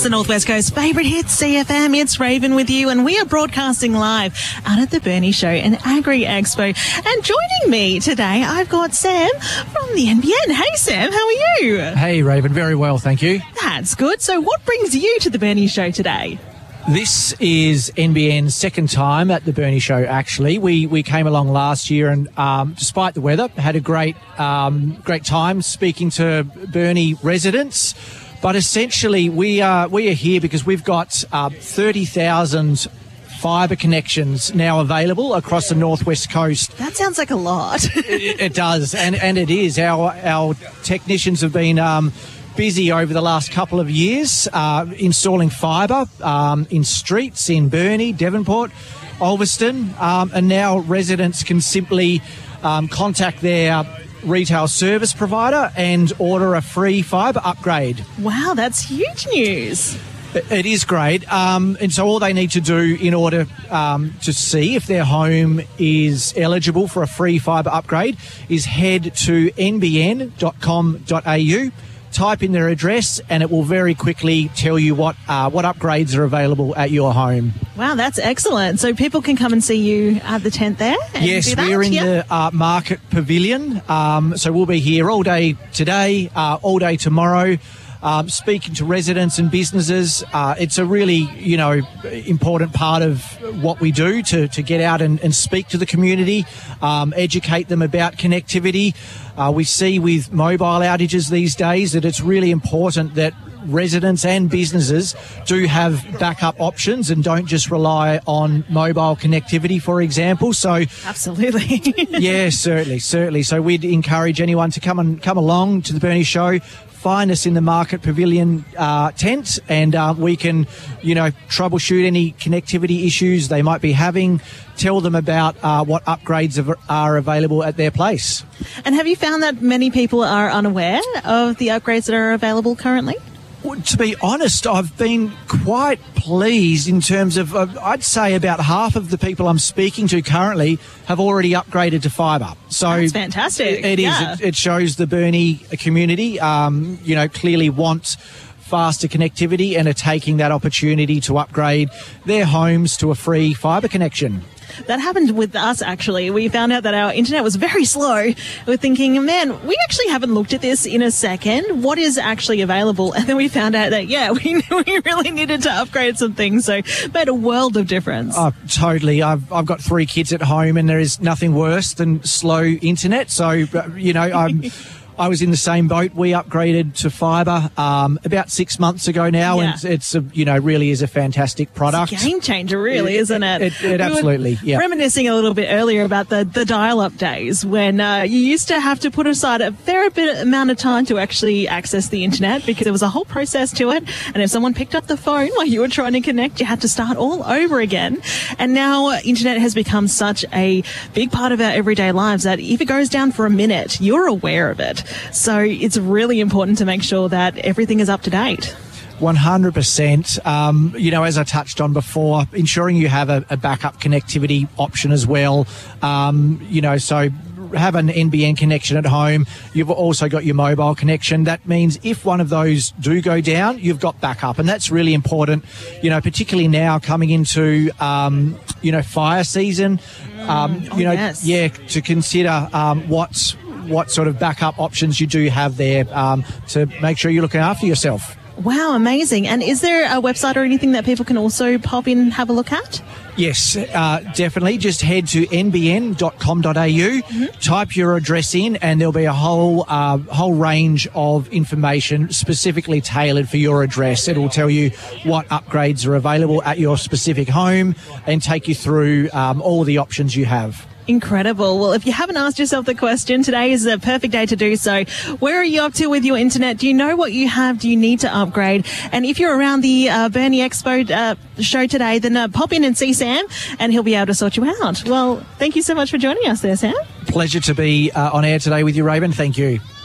It's the Northwest Coast favourite hit, CFM. It's Raven with you, and we are broadcasting live out at the Bernie Show and Agri Expo. And joining me today, I've got Sam from the NBN. Hey, Sam, how are you? Hey, Raven. Very well, thank you. That's good. So what brings you to the Bernie Show today? This is NBN's second time at the Bernie Show, actually. We came along last year and, despite the weather, had a great time speaking to Bernie residents. But essentially, we are here because we've got 30,000 fibre connections now available across the Northwest Coast. That sounds like a lot. It does, and it is. Our technicians have been busy over the last couple of years installing fibre in streets in Burnie, Devonport, Ulverston, and now residents can simply contact their retail service provider and order a free fibre upgrade. Wow, that's huge news. It is great. And so all they need to do in order to see if their home is eligible for a free fibre upgrade is head to nbn.com.au, type in their address, and it will very quickly tell you what upgrades are available at your home. Wow, that's excellent. So people can come and see you at the tent there? Yes, we're in the Market Pavilion. So we'll be here all day today, all day tomorrow, speaking to residents and businesses. It's a really, important part of what we do to get out and speak to the community, educate them about connectivity. We see with mobile outages these days that it's really important that residents and businesses do have backup options and don't just rely on mobile connectivity, for example. So absolutely. Yeah, certainly. So we'd encourage anyone to come along to the Bernie Show. Find us in the Market Pavilion tent, and we can, troubleshoot any connectivity issues they might be having, tell them about what upgrades are available at their place. And have you found that many people are unaware of the upgrades that are available currently? Well, to be honest, I've been quite pleased in terms of, I'd say about half of the people I'm speaking to currently have already upgraded to fibre. So that's fantastic. It is. It shows the Burnie community, clearly want faster connectivity and are taking that opportunity to upgrade their homes to a free fibre connection. That happened with us, actually. We found out that our internet was very slow. We're thinking, man, we actually haven't looked at this in a second. What is actually available? And then we found out that, we really needed to upgrade some things. So it made a world of difference. Oh, totally. I've got 3 kids at home and there is nothing worse than slow internet. So, I was in the same boat. We upgraded to fibre about 6 months ago now, and it's really is a fantastic product. It's a game changer, really, isn't it? It absolutely, yeah. Reminiscing a little bit earlier about the dial-up days when you used to have to put aside a very bit amount of time to actually access the internet because there was a whole process to it, and if someone picked up the phone while you were trying to connect, you had to start all over again. And now internet has become such a big part of our everyday lives that if it goes down for a minute, you're aware of it. So it's really important to make sure that everything is up to date. 100%. As I touched on before, ensuring you have a backup connectivity option as well. So have an NBN connection at home. You've also got your mobile connection. That means if one of those do go down, you've got backup. And that's really important, particularly now coming into, fire season. Yes. Yeah, to consider what sort of backup options you do have there to make sure you're looking after yourself. Wow, amazing. And is there a website or anything that people can also pop in and have a look at? Yes, definitely. Just head to nbn.com.au, type your address in, and there'll be a whole range of information specifically tailored for your address. It'll tell you what upgrades are available at your specific home and take you through all the options you have. Incredible. Well, if you haven't asked yourself the question, today is a perfect day to do so. Where are you up to with your internet? Do you know what you have? Do you need to upgrade? And if you're around the Bernie Expo show today, then pop in and see Sam and he'll be able to sort you out. Well, thank you so much for joining us there, Sam. Pleasure to be on air today with you, Raven. Thank you.